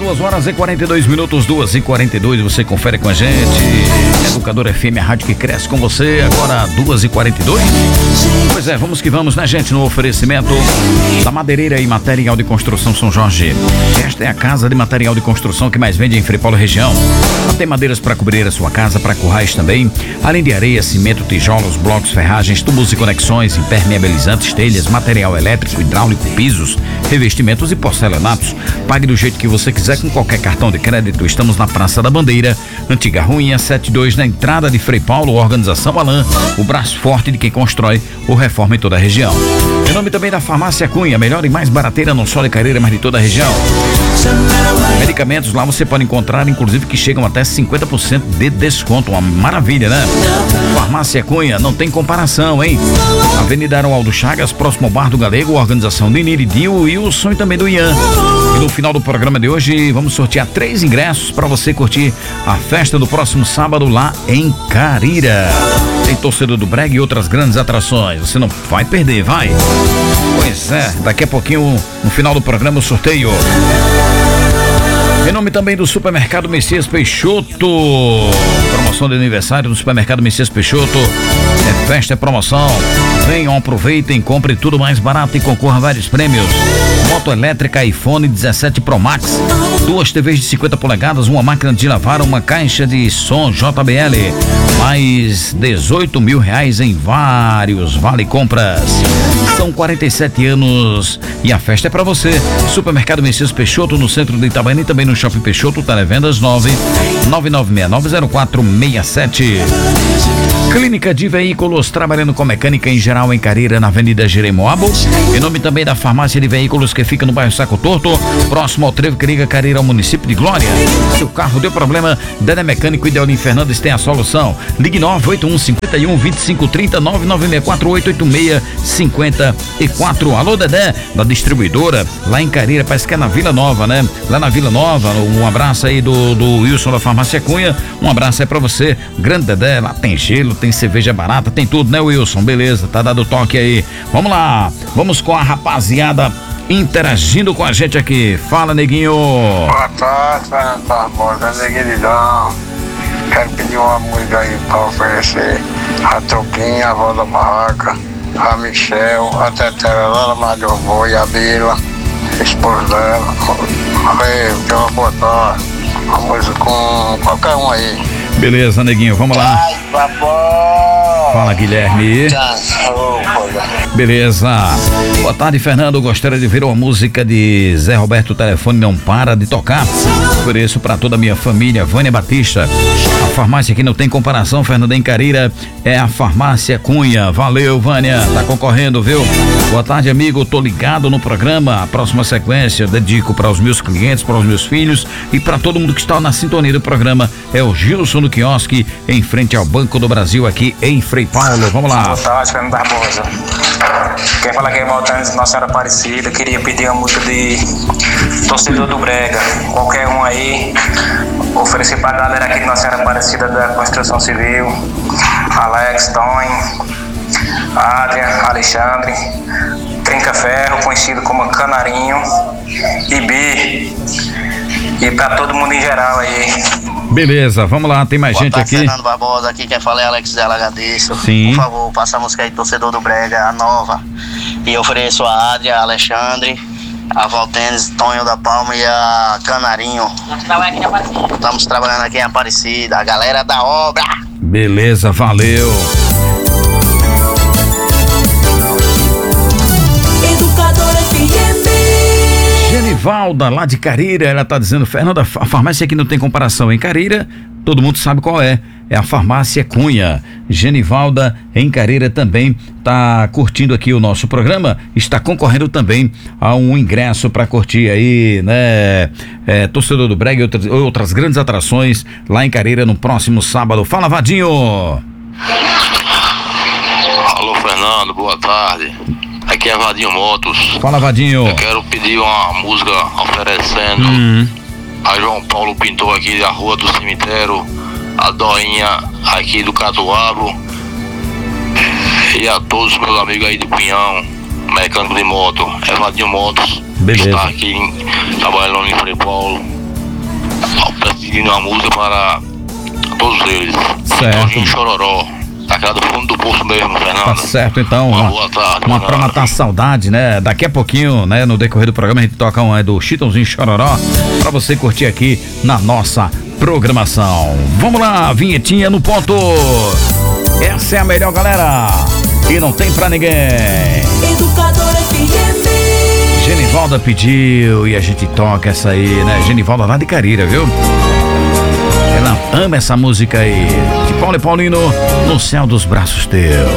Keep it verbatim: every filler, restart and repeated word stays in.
duas horas e quarenta e dois minutos, duas e quarenta e dois, você confere com a gente. Educador F M, a rádio que cresce com você, agora duas e quarenta e dois. Pois é, vamos que vamos, né, gente? No oferecimento da Madeireira e Material de Construção São Jorge. Esta é a casa de material de construção que mais vende em Frei Paulo região. Ela tem madeiras para cobrir a sua casa, para currais também, além de areia, cimento, tijolos, blocos, ferragens, tubos e conexões, impermeabilizantes, telhas, material elétrico, hidráulico, pisos, revestimentos e porcelanatos. Pague do jeito que você quiser com qualquer cartão de crédito. Estamos na Praça da Bandeira, Antiga Ruinha setenta e dois, na entrada de Frei Paulo. Organização Alan, o braço forte de quem constrói ou reforma em toda a região. Em nome também da Farmácia Cunha, melhor e mais barateira, não só de Careira, mas de toda a região. Medicamentos lá você pode encontrar, inclusive, que chegam até cinquenta por cento de desconto. Uma maravilha, né? Farmácia Cunha, não tem comparação, hein? Avenida Aroaldo Chagas, próximo ao Bar do Galego, organização de Niridil, Wilson e também do Ian. E no final do programa de hoje, vamos sortear três ingressos para você curtir a festa do próximo sábado lá em Carira. Tem torcedor do Brega e outras grandes atrações. Você não vai perder, vai? Pois é, daqui a pouquinho, no final do programa, o sorteio. Em nome também do Supermercado Messias Peixoto. Promoção de aniversário do Supermercado Messias Peixoto. É festa, é promoção. Venham, aproveitem, compre tudo mais barato e concorra a vários prêmios. Moto elétrica iPhone dezessete Pro Max. Duas T Vs de cinquenta polegadas, uma máquina de lavar, uma caixa de som J B L. Mais dezoito mil reais em vários vale compras. São quarenta e sete anos e a festa é pra você. Supermercado Messias Peixoto, no centro de Itabaiana e também no Shopping Peixoto. Televendas nove nove nove seis nove zero quatro seis sete. Clínica de Veículos, trabalhando com mecânica em geral em Careira, na Avenida Jeremoabo. Em nome também da Farmácia de Veículos, que fica no bairro Saco Torto, próximo ao Trevo que liga Careira ao município de Glória. Se o carro deu problema, Dedé Mecânico e Deolim Fernandes tem a solução. Ligue nove oito um cinco um, dois cinco três zero, nove nove seis quatro oito oito seis cinco quatro. Alô, Dedé, da distribuidora, lá em Careira, parece que é na Vila Nova, né? Lá na Vila Nova, um abraço aí do, do Wilson da Farmácia Cunha, um abraço aí pra você, grande Dedé, lá tem gelo, tem cerveja barata, tem tudo, né, Wilson? Beleza, tá dado o toque aí. Vamos lá, vamos com a rapaziada interagindo com a gente aqui. Fala, neguinho. Boa tarde, Fernando Barbosa, neguidão. Quero pedir uma música aí pra oferecer a Troquinha, a avó da barraca, a Michel, a Tetera, a Mário Boi, a Bila, a esposa dela. Valeu, tenha uma boa tarde. Uma música com qualquer um aí. Beleza, neguinho, vamos lá. Ai, papai. Fala, Guilherme. Beleza. Boa tarde, Fernando. Gostaria de ver uma música de Zé Roberto, o telefone não para de tocar. Ofereço para toda a minha família. Vânia Batista. A farmácia que não tem comparação, Fernando, em Careira, é a Farmácia Cunha. Valeu, Vânia. Tá concorrendo, viu? Boa tarde, amigo. Tô ligado no programa. A próxima sequência eu dedico para os meus clientes, para os meus filhos e para todo mundo que está na sintonia do programa. É o Gilson do Quiosque, em frente ao Banco do Brasil, aqui em Frei Paulo. Vamos lá. Boa tarde, Fernando Barbosa. Quem fala aqui é Maltanes, Nossa Senhora Aparecida. Queria pedir uma música de Torcedor do Brega. Qualquer um aí. Oferecer pra galera aqui de Nossa Senhora Aparecida da Construção Civil. Alex, Tony, Adrian, Alexandre, Trinca Ferro, conhecido como Canarinho, e B. E pra todo mundo em geral aí. Beleza, vamos lá, tem mais Boa gente tarde, aqui. Fernando Barbosa, aqui quem fala é Alex Zé Lagadeço. Sim. Por favor, passa a música aí, Torcedor do Brega, a nova. E eu ofereço a Adria, a Alexandre, a Valtênis, Tonho da Palma e a Canarinho. Estamos trabalhando aqui em Aparecida, a galera da obra. Beleza, valeu. Educador F M. Genivalda, lá de Careira, ela tá dizendo, Fernanda, a farmácia aqui não tem comparação em Careira, todo mundo sabe qual é, é a Farmácia Cunha. Genivalda, em Careira, também tá curtindo aqui o nosso programa, está concorrendo também a um ingresso para curtir aí, né, é, Torcedor do Brega e outras, outras grandes atrações lá em Careira no próximo sábado. Fala, Vadinho! Alô, Fernando, boa tarde. Aqui é Vadinho Motos. Fala, Vadinho. Eu quero pedir uma música oferecendo Hum. a João Paulo Pintor aqui da Rua do Cemitério, a Doinha aqui do Catuabo e a todos os meus amigos aí do Pinhão, mecânico de moto. É Vadinho Motos. Beleza. Está aqui em, trabalhando em Frei Paulo. pedindo uma música para todos eles. Certo. Toninho Chororó, daquela do fundo do poço mesmo, Fernando. Tá certo, então. Uma Uma, boa tarde. uma pra matar a saudade, né? Daqui a pouquinho, né, no decorrer do programa, a gente toca um é do Chitãozinho Chororó pra você curtir aqui na nossa programação. Vamos lá, vinhetinha no ponto. Essa é a melhor, galera. E não tem pra ninguém. Educador F M. Genivalda pediu e a gente toca essa aí, né? Genivalda lá de Carira, viu? Ela ama essa música aí. De Paulo e Paulino, No Céu dos Braços Teus.